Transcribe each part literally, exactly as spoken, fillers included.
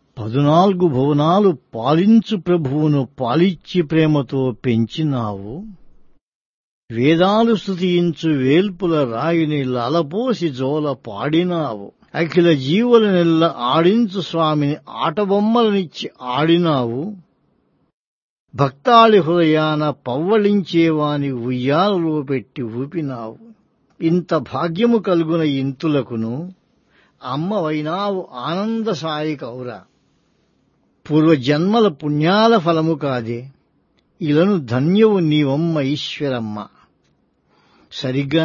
పదునాలుగు భువనాలు పాలించు ప్రభువును పాలిచ్చి ప్రేమతో పెంచినావు. వేదాలు స్తుతించు వేల్పుల రాయిని లలపోసి జోల పాడినావు. అఖిల జీవులనెల్ల ఆడించు స్వామిని ఆటబొమ్మలనిచ్చి ఆడినావు. భక్తాళి హృదయాన పవ్వళించేవాని ఉయ్యాలలో పెట్టి ఊపినావు. ఇంత భాగ్యము కలుగున ఇంతులకును అమ్మవైనావు ఆనంద సాయి కౌర. పూర్వజన్మల పుణ్యాల ఫలము కాదే, ఇలను ధన్యవు నీవమ్మ ఈశ్వరమ్మ. సరిగ్గా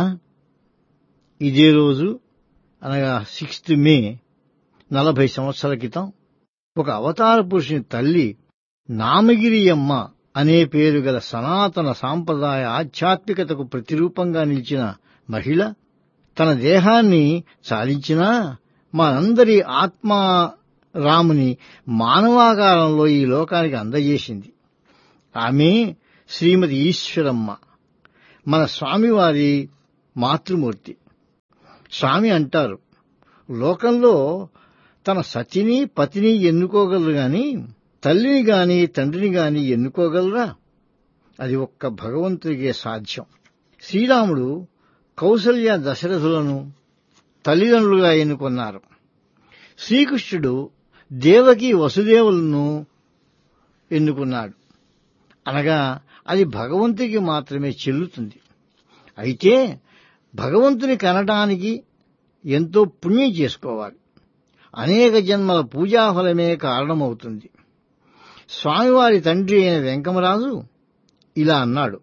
ఇదే రోజు అనగా సిక్స్త్ మే నలభై సంవత్సరాల క్రితం ఒక అవతార పురుషుని తల్లి నామగిరి అమ్మ అనే పేరు గల సనాతన సాంప్రదాయ ఆధ్యాత్మికతకు ప్రతిరూపంగా నిలిచిన మహిళ తన దేహాన్ని చాలించినా మనందరి ఆత్మ రాముని మానవాకారంలో ఈ లోకానికి అందజేసింది. ఆమె శ్రీమతి ఈశ్వరమ్మ, మన స్వామివారి మాతృమూర్తి. స్వామి అంటారు, లోకంలో తన సతిని పతిని ఎన్నుకోగలరు గాని తల్లిని గాని తండ్రిని గాని ఎన్నుకోగలరా? అది ఒక్క భగవంతుడికే సాధ్యం. శ్రీరాముడు కౌసల్య దశరథులను తల్లిదండ్రులుగా ఎన్నుకున్నారు. శ్రీకృష్ణుడు దేవకి వసుదేవులను ఎన్నుకున్నాడు. అనగా అది భగవంతుడికి మాత్రమే చెల్లుతుంది. అయితే భగవంతుని కనడానికి ఎంతో పుణ్యం చేసుకోవాలి. అనేక జన్మల పూజాఫలమే కారణమవుతుంది. స్వామివారి తండ్రి అయిన వెంకమరాజు ఇలా అన్నాడు,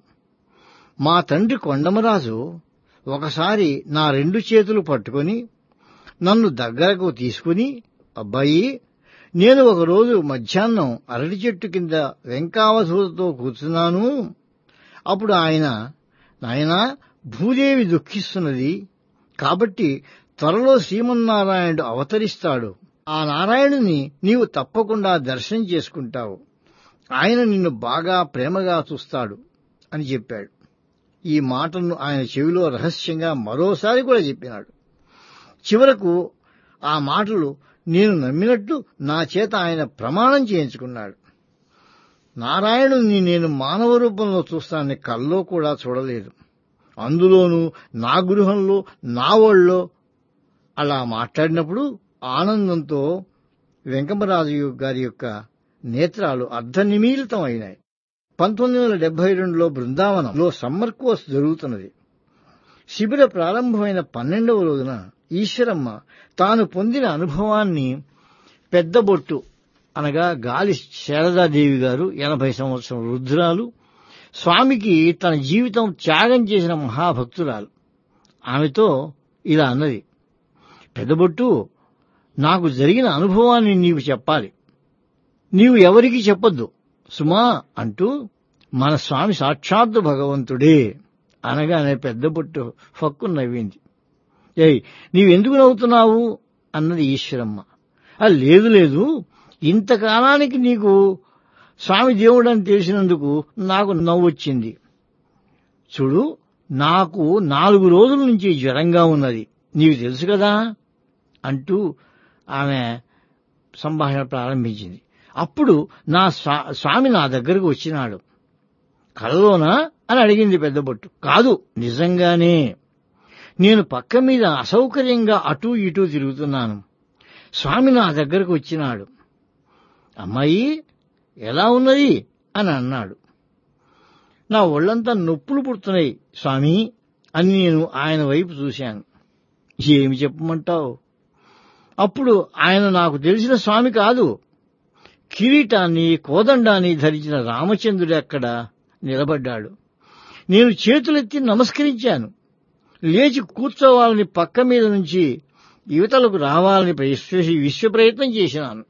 మా తండ్రి కొండమరాజు ఒకసారి నా రెండు చేతులు పట్టుకొని నన్ను దగ్గరకు తీసుకుని, అబ్బాయి, నేను ఒకరోజు మధ్యాహ్నం అరటి చెట్టు కింద వెంకావధూతతో కూర్చున్నాను. అప్పుడు ఆయన, నాయనా, భూదేవి దుఃఖిస్తున్నది కాబట్టి త్వరలో శ్రీమన్నారాయణుడు అవతరిస్తాడు. ఆ నారాయణుని నీవు తప్పకుండా దర్శనం చేసుకుంటావు. ఆయన నిన్ను బాగా ప్రేమగా చూస్తాడు అని చెప్పాడు. ఈ మాటను ఆయన చెవిలో రహస్యంగా మరోసారి కూడా చెప్పినాడు. చివరకు ఆ మాటలు నేను నమ్మినట్టు నా చేత ఆయన ప్రమాణం చేయించుకున్నాడు. నారాయణుని నేను మానవ రూపంలో చూస్తానని కల్లో కూడా చూడలేదు. అందులోనూ నా గృహంలో నా ఒళ్ళో అలా మాట్లాడినప్పుడు ఆనందంతో వెంకమరాజు గారి యొక్క నేత్రాలు అర్ధనిమీలితం అయినాయి. పంతొమ్మిది వందల డెబ్బై రెండులో బృందావనంలో సమ్మర్ కోర్స్ జరుగుతున్నది. శిబిర ప్రారంభమైన పన్నెండవ రోజున ఈశ్వరమ్మ తాను పొందిన అనుభవాన్ని పెద్దబొట్టు అనగా గాలి శారదాదేవి గారు, ఎనభై సంవత్సరం వృద్ధురాలు, స్వామికి తన జీవితం త్యాగం చేసిన మహాభక్తురాలు, ఆమెతో ఇలా అన్నది, పెద్దబొట్టు, నాకు జరిగిన అనుభవాన్ని నీవు చెప్పాలి. నీవు ఎవరికీ చెప్పొద్దు సుమా అంటూ మన స్వామి సాక్షాత్తు భగవంతుడే అనగానే పెద్దబొట్టు ఫక్కు నవ్వింది. ఏయ్, నీవెందుకు నవ్వుతున్నావు అన్నది ఈశ్వరమ్మ. లేదు లేదు, ఇంతకాలానికి నీకు స్వామి దేవుడని తెలిసినందుకు నాకు నవ్వొచ్చింది. చూడు, నాకు నాలుగు రోజుల నుంచి జ్వరంగా ఉన్నది, నీకు తెలుసు కదా అంటూ ఆమె సంభాషణ ప్రారంభించింది. అప్పుడు నా స్వామి నా దగ్గరకు వచ్చినాడు. కలలోనా అని అడిగింది పెద్దబొట్టు. కాదు, నిజంగానే. నేను పక్క మీద అసౌకర్యంగా అటూ ఇటూ తిరుగుతున్నాను. స్వామి నా దగ్గరకు వచ్చినాడు. అమ్మాయి ఎలా ఉన్నది అని అన్నాడు. నా ఒళ్లంతా నొప్పులు పుడుతున్నాయి స్వామి అని నేను ఆయన వైపు చూశాను. ఏమి చెప్పమంటావు? అప్పుడు ఆయన నాకు తెలిసిన స్వామి కాదు, కిరీటాన్ని కోదండాన్ని ధరించిన రామచంద్రుడు అక్కడ నిలబడ్డాడు. నేను చేతులెత్తి నమస్కరించాను. లేచి కూర్చోవాలని పక్క మీద నుంచి యువతలకు రావాలని విశ్వ ప్రయత్నం చేసినాను.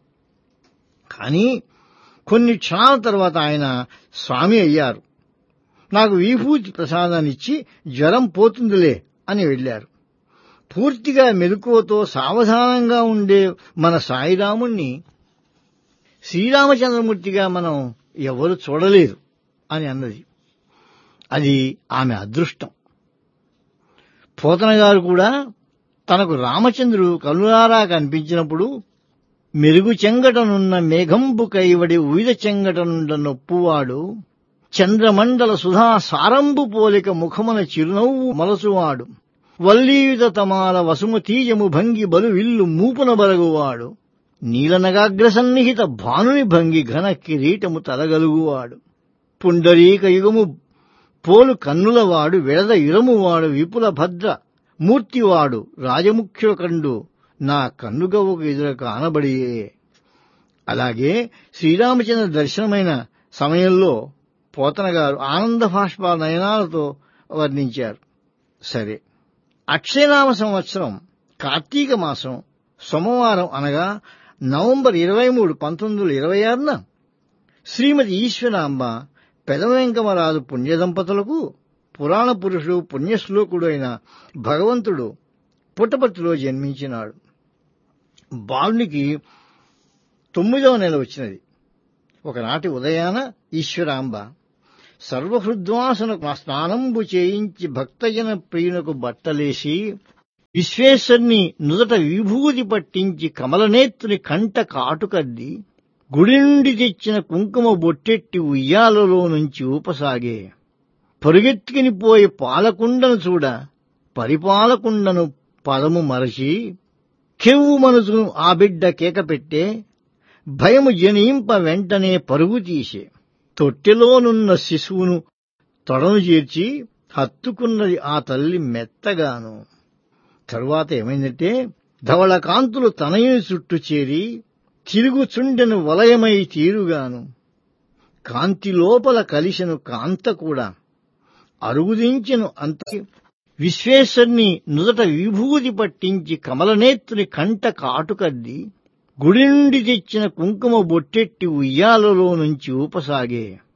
కానీ కొన్ని క్షణాల తర్వాత ఆయన స్వామి అయ్యారు. నాకు విభూతి ప్రసాదాన్నిచ్చి జ్వరం పోతుందిలే అని వెళ్లారు. పూర్తిగా మెలకువతో సావధానంగా ఉండే మన సాయిరాముణ్ణి శ్రీరామచంద్రమూర్తిగా మనం ఎవరు చూడలేదు అని అన్నది. అది ఆమె అదృష్టం. పోతన గారు కూడా తనకు రామచంద్రుడు కనులారా కనిపించినప్పుడు మెరుగు చెంగటనున్న మేఘంబు కైవడి ఉయిద చెంగటనుండ నొప్పువాడు చంద్రమండల సుధా సారంబు పోలిక ముఖమున చిరునవ్వు మలసువాడు వల్లీయుత తమాల వసుమతీయము భంగి బలు విల్లు మూపున బరగువాడు నీలనగాగ్రసన్నిహిత భానుని భంగి ఘన కిరీటము తలగలుగువాడు పుండరీక యుగము పోలు కన్నులవాడు వెడద ఇరమువాడు విపుల భద్ర మూర్తివాడు రాజముఖ్యుల కండు నా కన్నుగవ్వకు ఎదుర కానబడియే. అలాగే శ్రీరామచంద్ర దర్శనమైన సమయంలో పోతన గారు ఆనంద భాష్ప నయనాలతో వర్ణించారు. సరే, అక్షయనామ సంవత్సరం కార్తీక మాసం సోమవారం అనగా నవంబర్ ఇరవై మూడు పంతొమ్మిది వందల ఇరవై ఆరున శ్రీమతి ఈశ్వరాంబ పెదవెంకమరాజు పుణ్యదంపతులకు పురాణ పురుషుడు పుణ్యశ్లోకుడు అయిన భగవంతుడు పుట్టపర్తిలో జన్మించినాడు. బాలునికి తొమ్మిదవ నెల వచ్చినది. ఒకనాటి ఉదయాన ఈశ్వరాంబ సర్వహృద్వాసనకు స్నానంబు చేయించి భక్తజన ప్రియునకు బట్టలేసి విశ్వేశ్వరుని నుదట విభూతి పట్టించి కమలనేత్రుని కంట కాటుకద్ది గుడి నుండి తెచ్చిన కుంకుమ బొట్టెట్టి ఉయ్యాలలో నుంచి ఊపసాగే. పరుగెత్తుకునిపోయి పాలకుండను చూడ పరిపాలకుండను పదము మరచి కెవ్వు మనసును ఆ బిడ్డ కేకపెట్టే భయము జనింప వెంటనే పరుగు తీసే. తొట్టెలోనున్న శిశువును తొడను చేర్చి హత్తుకున్నది ఆ తల్లి మెత్తగాను. తరువాత ఏమైందంటే ధవళ కాంతులు తనయుని చుట్టూ చేరి తిరుగుచుండెను వలయమై తీరుగాను. కాంతి లోపల కలిసెను కాంత కూడా అరుగుదించెను అంత. విశ్వేశ్వరుని నుదట విభూతి పట్టించి కమలనేత్రుని కంట కాటుకద్ది గుడి నుండి తెచ్చిన కుంకుమ బొట్టెట్టి ఉయ్యాలలో నుంచి ఊపసాగే.